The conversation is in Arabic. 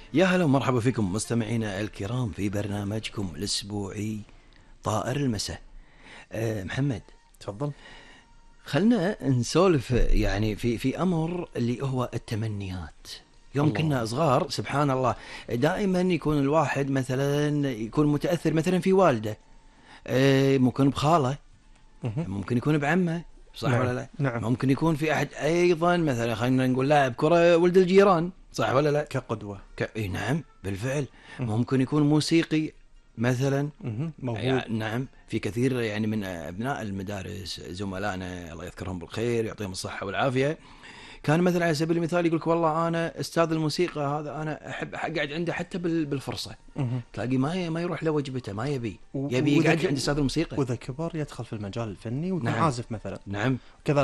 يا هلا ومرحبا فيكم مستمعينا الكرام في برنامجكم الأسبوعي طائر المساء. محمد، تفضل. خلنا نسولف يعني في أمر اللي هو التمنيات. يوم الله. كنا صغار سبحان الله دائما يكون الواحد مثلا يكون متأثر مثلا في والده، ممكن بخاله، مهم. ممكن يكون بعمه، صح نعم ولا لا؟ نعم. ممكن يكون في أحد أيضا مثلا خلينا نقول لاعب كرة ولد الجيران، صح ولا لا؟ كقدوة. إيه نعم بالفعل. مهم. ممكن يكون موسيقي مثلا. موهوب. نعم، في كثير يعني من أبناء المدارس زملائنا الله يذكرهم بالخير يعطيهم الصحة والعافية، كان مثلا على سبيل المثال يقولك والله أنا أستاذ الموسيقى هذا أنا أحب أقعد عنده حتى بالفرصة، مهم. تلاقي ما يروح لوجبته، ما يبي و- يبي وإذا يقعد عند أستاذ الموسيقى. وإذا كبر يدخل في المجال الفني ويكون نعم عازف مثلا. نعم. كذلك